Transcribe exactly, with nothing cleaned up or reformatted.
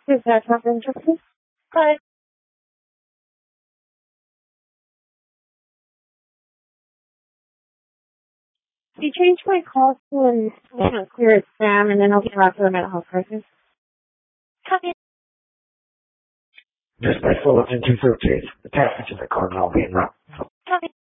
Is that not interesting? Hi. You changed my call to an uh, clear as spam, and then I'll get around to the mental health crisis. Copy. Just by full attention for please. Attachment to the call now being run. Copy.